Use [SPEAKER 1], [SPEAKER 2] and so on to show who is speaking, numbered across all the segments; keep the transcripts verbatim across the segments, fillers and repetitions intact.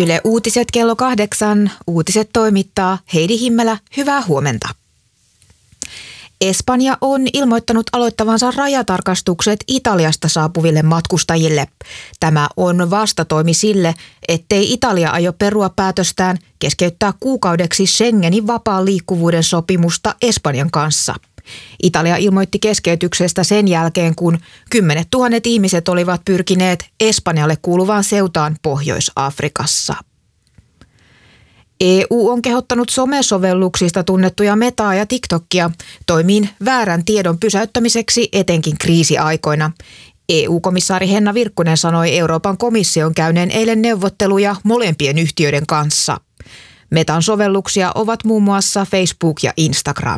[SPEAKER 1] Yle Uutiset kello kahdeksan. Uutiset toimittaa Heidi Himmelä. Hyvää huomenta. Espanja on ilmoittanut aloittavansa rajatarkastukset Italiasta saapuville matkustajille. Tämä on vastatoimi sille, ettei Italia aio perua päätöstään keskeyttää kuukaudeksi Schengenin vapaan liikkuvuuden sopimusta Espanjan kanssa. Italia ilmoitti keskeytyksestä sen jälkeen, kun kymmenet tuhannet ihmiset olivat pyrkineet Espanjalle kuuluvaan Ceutaan Pohjois-Afrikassa. E U on kehottanut somesovelluksista tunnettuja Metaa ja TikTokia toimiin väärän tiedon pysäyttämiseksi etenkin kriisiaikoina. E U-komissaari Henna Virkkunen sanoi Euroopan komission käyneen eilen neuvotteluja molempien yhtiöiden kanssa. Metan sovelluksia ovat muun muassa Facebook ja Instagram.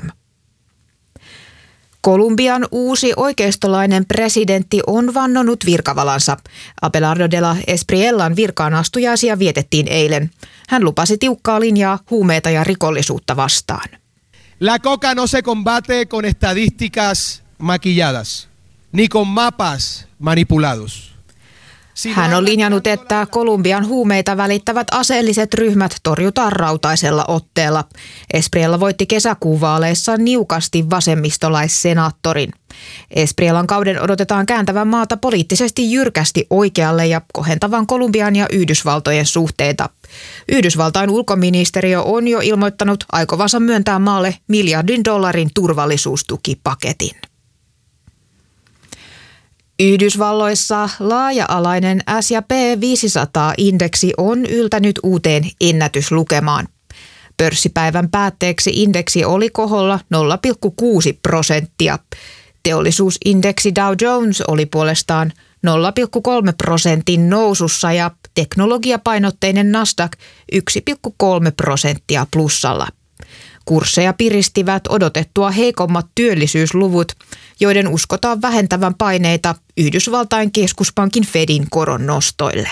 [SPEAKER 1] Kolumbian uusi oikeistolainen presidentti on vannonut virkavalansa. Abelardo de la Espriellan virkaanastujaisia vietettiin eilen. Hän lupasi tiukkaa linjaa huumeita ja rikollisuutta vastaan.
[SPEAKER 2] La coca no se combate con estadísticas maquilladas, ni con mapas manipulados.
[SPEAKER 1] Hän on linjannut, että Kolumbian huumeita välittävät aseelliset ryhmät torjutaan rautaisella otteella. Espriella voitti kesäkuun vaaleissa niukasti vasemmistolaissenaattorin. Espriellan kauden odotetaan kääntävän maata poliittisesti jyrkästi oikealle ja kohentavan Kolumbian ja Yhdysvaltojen suhteita. Yhdysvaltain ulkoministeriö on jo ilmoittanut aikovansa myöntää maalle miljardin dollarin turvallisuustukipaketin. Yhdysvalloissa laaja-alainen S and P viisisataa-indeksi on yltänyt uuteen ennätyslukemaan. Pörssipäivän päätteeksi indeksi oli koholla nolla pilkku kuusi prosenttia. Teollisuusindeksi Dow Jones oli puolestaan nolla pilkku kolme prosentin nousussa ja teknologiapainotteinen Nasdaq yksi pilkku kolme prosenttia plussalla. Kursseja piristivät odotettua heikommat työllisyysluvut, joiden uskotaan vähentävän paineita Yhdysvaltain keskuspankin Fedin koron nostoille.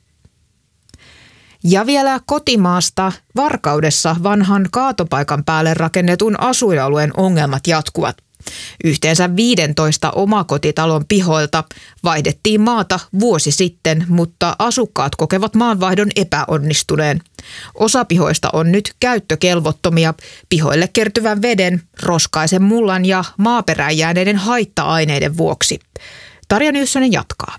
[SPEAKER 1] Ja vielä kotimaasta Varkaudessa vanhan kaatopaikan päälle rakennetun asuinalueen ongelmat jatkuvat. Yhteensä viidentoista omakotitalon pihoilta vaihdettiin maata vuosi sitten, mutta asukkaat kokevat maanvaihdon epäonnistuneen. Osa pihoista on nyt käyttökelvottomia pihoille kertyvän veden, roskaisen mullan ja maaperään jääneiden haitta-aineiden vuoksi. Tarja Nyssonen jatkaa.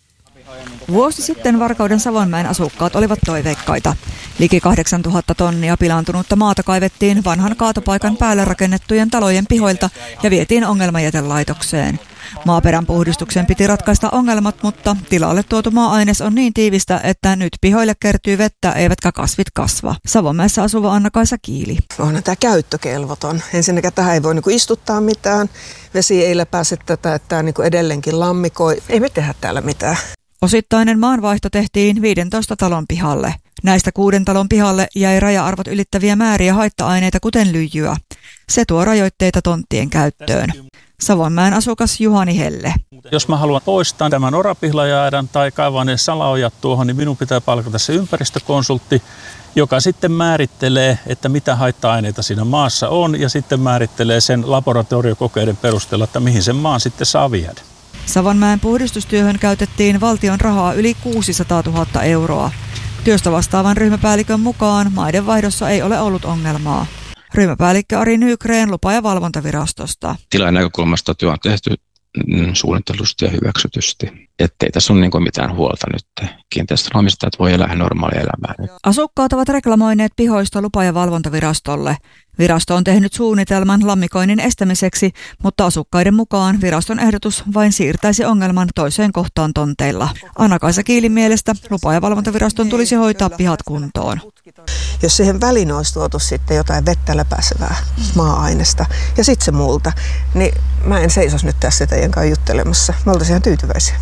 [SPEAKER 3] Vuosi sitten Varkauden Savonmäen asukkaat olivat toiveikkaita. Liki kahdeksantuhatta tonnia pilaantunutta maata kaivettiin vanhan kaatopaikan päälle rakennettujen talojen pihoilta ja vietiin ongelmajätelaitokseen. Maaperän puhdistuksen piti ratkaista ongelmat, mutta tilalle tuotu maa-aines on niin tiivistä, että nyt pihoille kertyy vettä eivätkä kasvit kasva. Savonmäessä asuva Anna-Kaisa Kiili.
[SPEAKER 4] Onhan tämä käyttökelvoton. Ensinnäkin tähän ei voi niinku istuttaa mitään. Vesi ei läpäise tätä, että tämä niinku edelleenkin lammikoi. Ei me tehdä täällä mitään.
[SPEAKER 3] Osittainen maanvaihto tehtiin viidentoista talon pihalle. Näistä kuuden talon pihalle jäi raja-arvot ylittäviä määriä haitta-aineita, kuten lyijyä. Se tuo rajoitteita tonttien käyttöön. Savonmäen asukas Juhani Helle.
[SPEAKER 5] Jos mä haluan poistaa tämän orapihlajäädän tai kaivaa ne salaojat tuohon, niin minun pitää palkata se ympäristökonsultti, joka sitten määrittelee, että mitä haitta-aineita siinä maassa on ja sitten määrittelee sen laboratoriokokeiden perusteella, että mihin sen maan sitten saa viedä.
[SPEAKER 3] Savonmäen puhdistustyöhön käytettiin valtion rahaa yli kuusisataatuhatta euroa. Työstä vastaavan ryhmäpäällikön mukaan maidenvaihdossa ei ole ollut ongelmaa. Ryhmäpäällikkö Ari Nygren lupa- ja valvontavirastosta.
[SPEAKER 6] Tilan näkökulmasta työ on tehty suunnitellusti ja hyväksytysti. Ettei tässä ole niin mitään huolta nyt. Kiinteistön omistajat voi elää normaalia elämää nyt.
[SPEAKER 3] Asukkaat ovat reklamoineet pihoista lupa- ja valvontavirastolle. Virasto on tehnyt suunnitelman lammikoinnin estämiseksi, mutta asukkaiden mukaan viraston ehdotus vain siirtäisi ongelman toiseen kohtaan tonteilla. Anna-Kaisa Kiilin mielestä lupa- ja valvontaviraston tulisi hoitaa pihat kuntoon.
[SPEAKER 4] Jos siihen väliin olisi tuotu sitten jotain vettä läpäisevää maa-ainesta ja sitten se multa, niin mä en seisoisi nyt tässä teidän kanssa juttelemassa. Me oltaisiin ihan tyytyväisiä.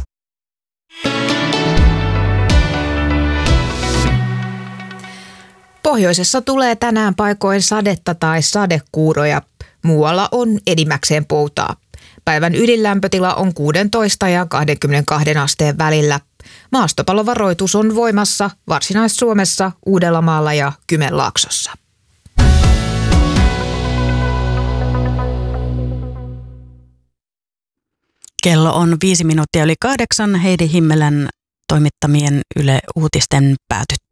[SPEAKER 1] Pohjoisessa tulee tänään paikoin sadetta tai sadekuuroja. Muualla on enimmäkseen poutaa. Päivän ydinlämpötila on kuusitoista ja kaksikymmentäkaksi asteen välillä. Maastopallovaroitus on voimassa Varsinais-Suomessa, Uudellamaalla ja Kymenlaaksossa.
[SPEAKER 7] Kello on viisi minuuttia yli kahdeksan. Heidi Himmelän toimittamien Yle Uutisten päätyttyä.